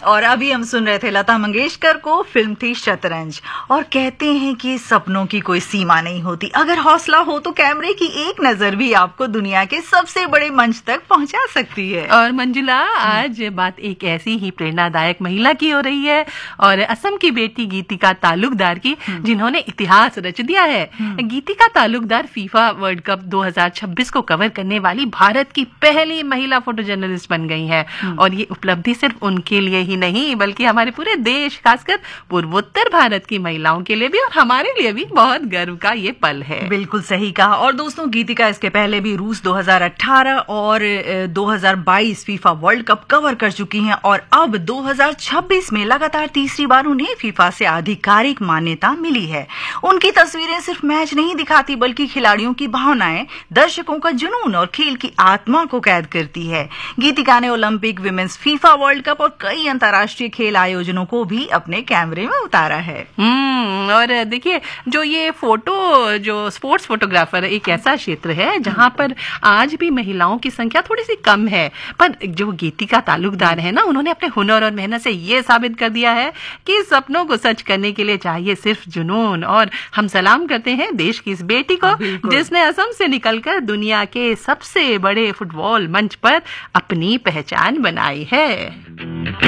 और अभी हम सुन रहे थे लता मंगेशकर को, फिल्म थी शतरंज। और कहते हैं कि सपनों की कोई सीमा नहीं होती, अगर हौसला हो तो कैमरे की एक नजर भी आपको दुनिया के सबसे बड़े मंच तक पहुंचा सकती है। और मंजुला, आज बात एक ऐसी ही प्रेरणादायक महिला की हो रही है, और असम की बेटी गीतिका तालुकदार की, जिन्होंने इतिहास रच दिया है। गीतिका तालुकदार फीफा वर्ल्ड कप 2026 को कवर करने वाली भारत की पहली महिला फोटो जर्नलिस्ट बन गई है। और ये उपलब्धि सिर्फ उनके लिए ही नहीं, बल्कि हमारे पूरे देश, खासकर पूर्वोत्तर भारत की महिलाओं के लिए भी और हमारे लिए भी बहुत गर्व का ये पल है। बिल्कुल सही कहा। और दोस्तों, गीतिका इसके पहले भी रूस 2018 और 2022 फीफा वर्ल्ड कप कवर कर चुकी हैं, और अब 2026 में लगातार तीसरी बार उन्हें फीफा से आधिकारिक मान्यता मिली है। उनकी तस्वीरें सिर्फ मैच नहीं दिखाती, बल्कि खिलाड़ियों की भावनाएं, दर्शकों का जुनून और खेल की आत्मा को कैद करती है। गीतिका ने Olympic, women's FIFA world cup और कई अंतर्राष्ट्रीय खेल आयोजनों को भी अपने कैमरे में उतारा है। और देखिए, जो ये जो स्पोर्ट्स फोटोग्राफर एक ऐसा क्षेत्र है जहां पर आज भी महिलाओं की संख्या थोड़ी सी कम है, पर जो गीतिका तालुकदार है ना, उन्होंने अपने हुनर और मेहनत से ये साबित कर दिया है कि सपनों को सच करने के लिए चाहिए सिर्फ जुनून। और हम सलाम करते हैं देश की इस बेटी को, जिसने असम से निकलकर दुनिया के सबसे बड़े फुटबॉल मंच पर अपनी पहचान बनाई है।